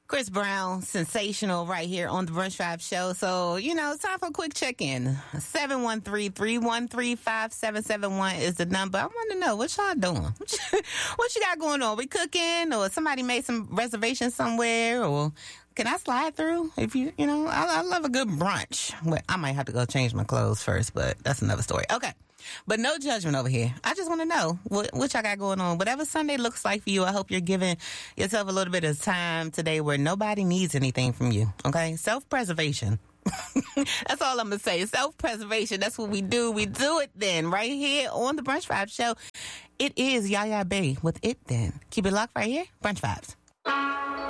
Chris Brown, sensational right here on the Brunch Vibe Show. So, it's time for a quick check-in. 713-313-5771 is the number. I want to know, what y'all doing? What you got going on? We cooking, or somebody made some reservations somewhere, or can I slide through? If I love a good brunch. Well, I might have to go change my clothes first, but that's another story. Okay. But no judgment over here. I just want to know what y'all got going on. Whatever Sunday looks like for you, I hope you're giving yourself a little bit of time today where nobody needs anything from you. Okay? Self-preservation. That's all I'm going to say. Self-preservation. That's what we do. We do it then right here on the Brunch Vibes Show. It is Yaya Bay with It Then. Keep it locked right here. Brunch Vibes.